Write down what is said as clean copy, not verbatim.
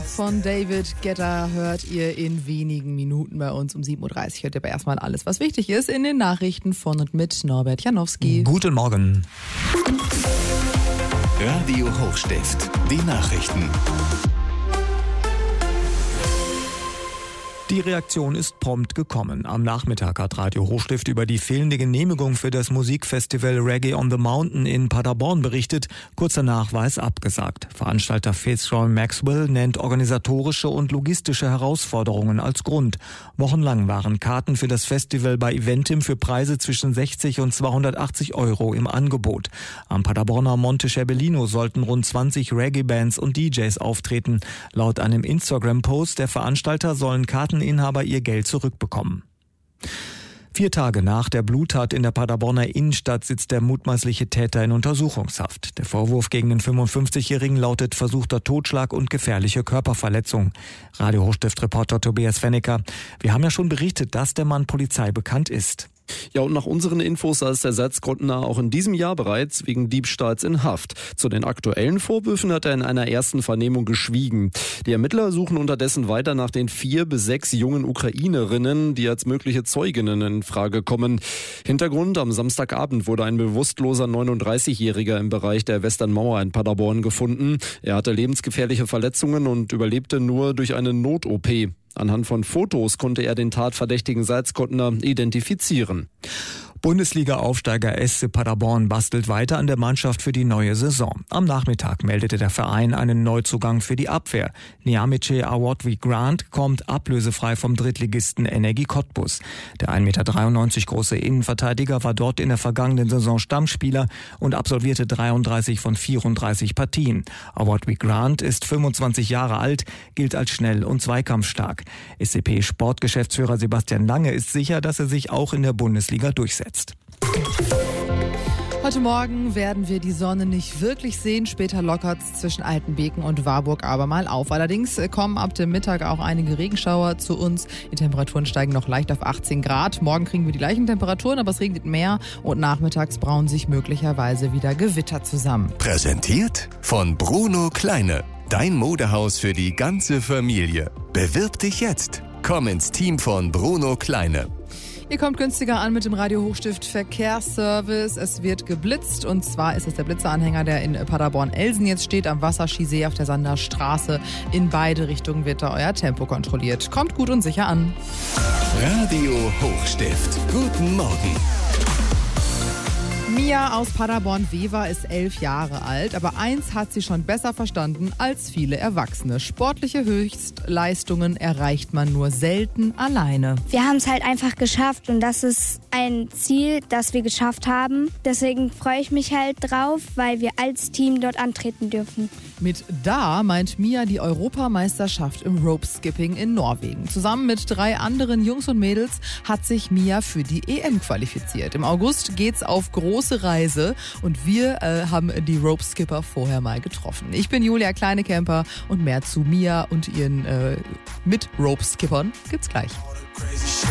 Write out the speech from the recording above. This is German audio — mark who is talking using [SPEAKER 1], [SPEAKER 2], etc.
[SPEAKER 1] von David Guetta hört ihr in wenigen Minuten bei uns um 7.30 Uhr. Hört ihr aber erstmal alles, was wichtig ist, in den Nachrichten von und mit Norbert Janowski.
[SPEAKER 2] Guten Morgen.
[SPEAKER 3] Radio Hochstift, die Nachrichten.
[SPEAKER 2] Die Reaktion ist prompt gekommen. Am Nachmittag hat Radio Hochstift über die fehlende Genehmigung für das Musikfestival Reggae on the Mountain in Paderborn berichtet. Kurz danach war es abgesagt. Veranstalter Fitzroy Maxwell nennt organisatorische und logistische Herausforderungen als Grund. Wochenlang waren Karten für das Festival bei Eventim für Preise zwischen 60 und 280 Euro im Angebot. Am Paderborner Monte Scherbellino sollten rund 20 Reggae-Bands und DJs auftreten. Laut einem Instagram-Post der Veranstalter sollen Karteninhaber ihr Geld zurückbekommen. 4 Tage nach der Bluttat in der Paderborner Innenstadt sitzt der mutmaßliche Täter in Untersuchungshaft. Der Vorwurf gegen den 55-Jährigen lautet versuchter Totschlag und gefährliche Körperverletzung. Radio Hochstift-Reporter Tobias Fennecker. Wir haben ja schon berichtet, dass der Mann polizeibekannt ist.
[SPEAKER 4] Ja, und nach unseren Infos saß der Salzgrottner auch in diesem Jahr bereits wegen Diebstahls in Haft. Zu den aktuellen Vorwürfen hat er in einer ersten Vernehmung geschwiegen. Die Ermittler suchen unterdessen weiter nach den 4 bis 6 jungen Ukrainerinnen, die als mögliche Zeuginnen in Frage kommen. Hintergrund: Am Samstagabend wurde ein bewusstloser 39-Jähriger im Bereich der Westernmauer in Paderborn gefunden. Er hatte lebensgefährliche Verletzungen und überlebte nur durch eine Not-OP. Anhand von Fotos konnte er den tatverdächtigen Salzgrottner identifizieren.
[SPEAKER 2] Bundesliga-Aufsteiger SC Paderborn bastelt weiter an der Mannschaft für die neue Saison. Am Nachmittag meldete der Verein einen Neuzugang für die Abwehr. Niamice Awodwi Grant kommt ablösefrei vom Drittligisten Energie Cottbus. Der 1,93 Meter große Innenverteidiger war dort in der vergangenen Saison Stammspieler und absolvierte 33 von 34 Partien. Awodwi Grant ist 25 Jahre alt, gilt als schnell und zweikampfstark. SCP-Sportgeschäftsführer Sebastian Lange ist sicher, dass er sich auch in der Bundesliga durchsetzt.
[SPEAKER 1] Heute Morgen werden wir die Sonne nicht wirklich sehen. Später lockert es zwischen Altenbeken und Warburg aber mal auf. Allerdings kommen ab dem Mittag auch einige Regenschauer zu uns. Die Temperaturen steigen noch leicht auf 18 Grad. Morgen kriegen wir die gleichen Temperaturen, aber es regnet mehr und nachmittags brauen sich möglicherweise wieder Gewitter zusammen.
[SPEAKER 3] Präsentiert von Bruno Kleine. Dein Modehaus für die ganze Familie. Bewirb dich jetzt. Komm ins Team von Bruno Kleine.
[SPEAKER 1] Ihr kommt günstiger an mit dem Radio Hochstift Verkehrsservice. Es wird geblitzt und zwar ist es der Blitzeranhänger, der in Paderborn-Elsen jetzt steht, am Wasserskisee auf der Sanderstraße. In beide Richtungen wird da euer Tempo kontrolliert. Kommt gut und sicher an.
[SPEAKER 3] Radio Hochstift. Guten Morgen.
[SPEAKER 1] Mia aus Paderborn-Wever ist 11 Jahre alt, aber eins hat sie schon besser verstanden als viele Erwachsene. Sportliche Höchstleistungen erreicht man nur selten alleine.
[SPEAKER 5] Wir haben es halt einfach geschafft und das ist ein Ziel, das wir geschafft haben. Deswegen freue ich mich halt drauf, weil wir als Team dort antreten dürfen.
[SPEAKER 1] Mit da meint Mia die Europameisterschaft im Rope-Skipping in Norwegen. Zusammen mit 3 anderen Jungs und Mädels hat sich Mia für die EM qualifiziert. Im August geht's auf große Reise und wir haben die Rope-Skipper vorher mal getroffen. Ich bin Julia Kleinekemper und mehr zu Mia und ihren Mit-Rope-Skippern gibt's gleich.